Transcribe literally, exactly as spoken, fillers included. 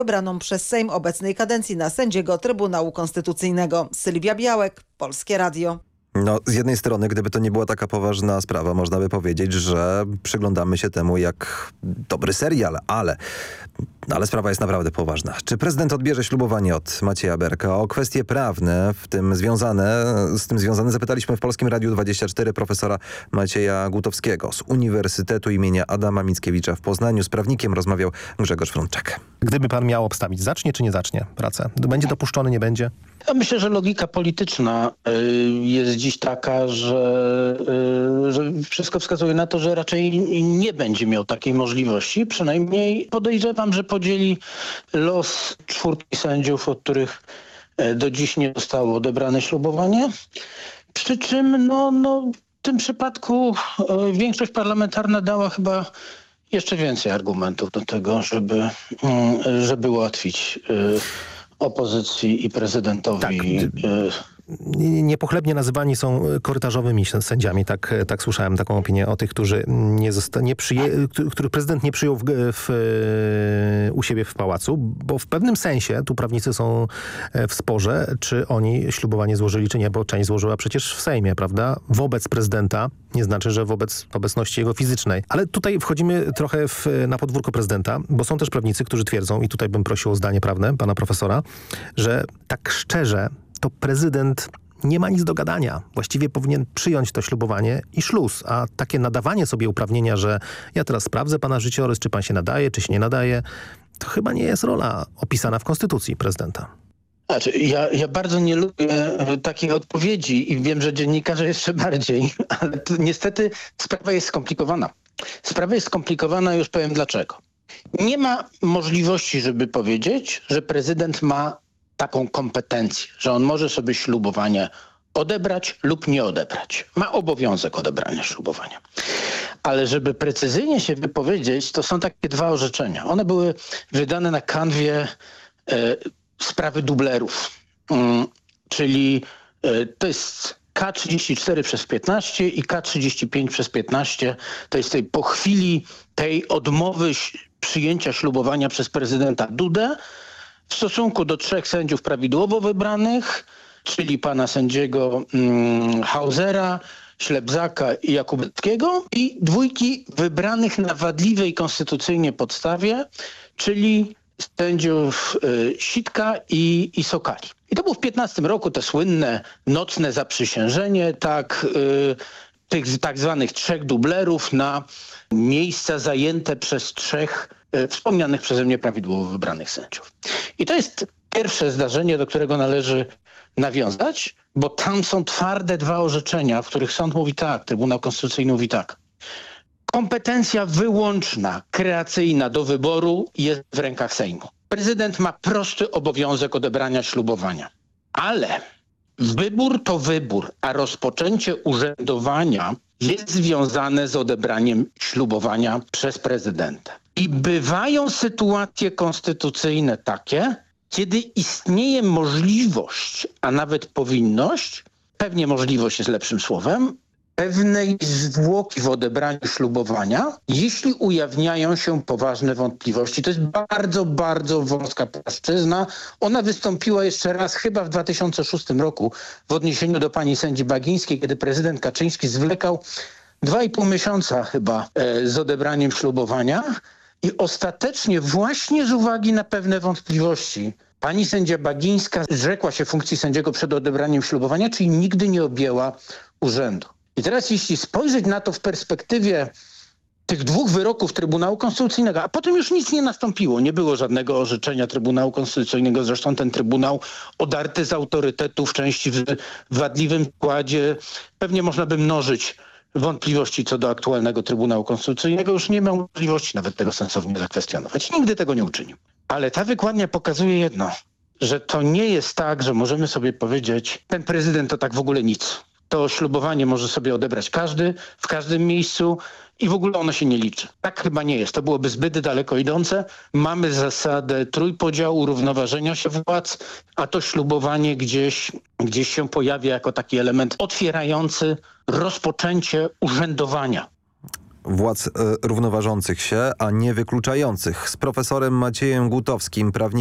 wybraną przez Sejm obecnej kadencji na sędziego Trybunału Konstytucyjnego. Sylwia Białek, Polskie Radio. No, z jednej strony, gdyby to nie była taka poważna sprawa, można by powiedzieć, że przyglądamy się temu jak dobry serial, ale, ale sprawa jest naprawdę poważna. Czy prezydent odbierze ślubowanie od Macieja Berka? O kwestie prawne w tym związane, z tym związane zapytaliśmy w Polskim Radiu dwadzieścia cztery profesora Macieja Gutowskiego z Uniwersytetu imienia Adama Mickiewicza w Poznaniu. Z prawnikiem rozmawiał Grzegorz Frączek. Gdyby pan miał obstawić, zacznie czy nie zacznie pracę? Będzie dopuszczony, nie będzie? Ja myślę, że logika polityczna jest dziś taka, że, że wszystko wskazuje na to, że raczej nie będzie miał takiej możliwości. Przynajmniej podejrzewam, że podzieli los czwórki sędziów, od których do dziś nie zostało odebrane ślubowanie. Przy czym no, no, w tym przypadku większość parlamentarna dała chyba jeszcze więcej argumentów do tego, żeby, żeby ułatwić opozycji i prezydentowi. Tak. Niepochlebnie nazywani są korytarzowymi sędziami. Tak, tak słyszałem taką opinię o tych, którzy nie zosta- nie przyję- których prezydent nie przyjął w, w, u siebie w pałacu, bo w pewnym sensie, tu prawnicy są w sporze, czy oni ślubowanie złożyli, czy nie, bo część złożyła przecież w Sejmie, prawda? Wobec prezydenta, nie znaczy, że wobec obecności jego fizycznej. Ale tutaj wchodzimy trochę w, na podwórko prezydenta, bo są też prawnicy, którzy twierdzą, i tutaj bym prosił o zdanie prawne pana profesora, że tak szczerze to prezydent nie ma nic do gadania. Właściwie powinien przyjąć to ślubowanie i szluz. A takie nadawanie sobie uprawnienia, że ja teraz sprawdzę pana życiorys, czy pan się nadaje, czy się nie nadaje, to chyba nie jest rola opisana w konstytucji prezydenta. Znaczy, ja, ja bardzo nie lubię takiej odpowiedzi i wiem, że dziennikarze jeszcze bardziej, ale to, niestety sprawa jest skomplikowana. Sprawa jest skomplikowana, już powiem dlaczego. Nie ma możliwości, żeby powiedzieć, że prezydent ma taką kompetencję, że on może sobie ślubowanie odebrać lub nie odebrać. Ma obowiązek odebrania ślubowania. Ale żeby precyzyjnie się wypowiedzieć, to są takie dwa orzeczenia. One były wydane na kanwie e, sprawy dublerów, mm, czyli e, to jest K trzydzieści cztery przez piętnaście i K trzydzieści pięć przez piętnaście. To jest tej, po chwili tej odmowy przyjęcia ślubowania przez prezydenta Dudę w stosunku do trzech sędziów prawidłowo wybranych, czyli pana sędziego mm, Hausera, Ślebzaka i Jakubeckiego i dwójki wybranych na wadliwej konstytucyjnie podstawie, czyli sędziów y, Sitka i, i Sokali. I to było w piętnastym roku te słynne nocne zaprzysiężenie, tak, y, tych tak zwanych trzech dublerów na miejsca zajęte przez trzech y, wspomnianych przeze mnie prawidłowo wybranych sędziów. I to jest pierwsze zdarzenie, do którego należy nawiązać, bo tam są twarde dwa orzeczenia, w których sąd mówi tak, Trybunał Konstytucyjny mówi tak. Kompetencja wyłączna, kreacyjna do wyboru jest w rękach Sejmu. Prezydent ma prosty obowiązek odebrania ślubowania, ale wybór to wybór, a rozpoczęcie urzędowania jest związane z odebraniem ślubowania przez prezydenta. I bywają sytuacje konstytucyjne takie, kiedy istnieje możliwość, a nawet powinność, pewnie możliwość jest lepszym słowem, pewnej zwłoki w odebraniu ślubowania, jeśli ujawniają się poważne wątpliwości. To jest bardzo, bardzo wąska płaszczyzna. Ona wystąpiła jeszcze raz chyba w dwa tysiące szóstym roku w odniesieniu do pani sędzi Bagińskiej, kiedy prezydent Kaczyński zwlekał dwa i pół miesiąca chyba e, z odebraniem ślubowania i ostatecznie właśnie z uwagi na pewne wątpliwości pani sędzia Bagińska zrzekła się funkcji sędziego przed odebraniem ślubowania, czyli nigdy nie objęła urzędu. I teraz jeśli spojrzeć na to w perspektywie tych dwóch wyroków Trybunału Konstytucyjnego, a potem już nic nie nastąpiło, nie było żadnego orzeczenia Trybunału Konstytucyjnego, zresztą ten Trybunał odarty z autorytetu w części w wadliwym składzie, pewnie można by mnożyć wątpliwości co do aktualnego Trybunału Konstytucyjnego, już nie ma możliwości nawet tego sensownie zakwestionować. Nigdy tego nie uczynił. Ale ta wykładnia pokazuje jedno, że to nie jest tak, że możemy sobie powiedzieć, ten prezydent to tak w ogóle nic. To ślubowanie może sobie odebrać każdy, w każdym miejscu i w ogóle ono się nie liczy. Tak chyba nie jest. To byłoby zbyt daleko idące. Mamy zasadę trójpodziału, równoważenia się władz, a to ślubowanie gdzieś, gdzieś się pojawia jako taki element otwierający rozpoczęcie urzędowania. władz e, równoważących się, a nie wykluczających. Z profesorem Maciejem Gutowskim, prawnikiem